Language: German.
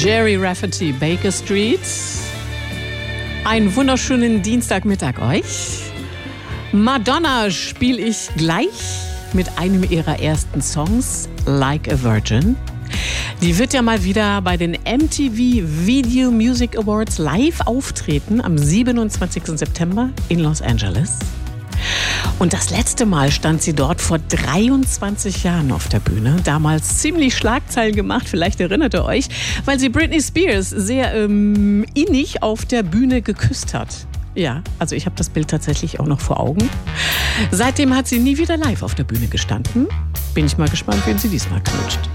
Gerry Rafferty, Baker Street. Einen wunderschönen Dienstagmittag euch. Madonna spiele ich gleich mit einem ihrer ersten Songs, Like a Virgin. Die wird ja mal wieder bei den MTV Video Music Awards live auftreten am 27. September in Los Angeles. Und das letzte Mal stand sie dort vor 23 Jahren auf der Bühne. Damals ziemlich Schlagzeilen gemacht, vielleicht erinnert ihr euch, weil sie Britney Spears sehr innig auf der Bühne geküsst hat. Ja, also ich habe das Bild tatsächlich auch noch vor Augen. Seitdem hat sie nie wieder live auf der Bühne gestanden. Bin ich mal gespannt, wen sie diesmal knutscht.